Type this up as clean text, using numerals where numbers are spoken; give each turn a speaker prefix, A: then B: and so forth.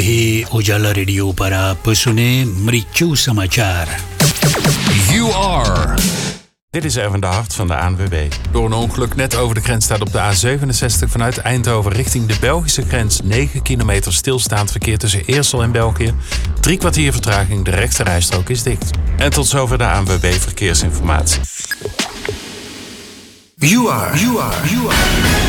A: हे उजाला रेडियो पर आप सुने मृत्यु समाचार.
B: You are. Dit is Erwin de Hart van de ANWB. Door een ongeluk net over de grens staat op de A67 vanuit Eindhoven richting de Belgische grens 9 kilometer stilstaand verkeer tussen Eersel en België. 3 kwartier vertraging, de rechte rijstrook is dicht. En tot zover de ANWB verkeersinformatie.
C: You are.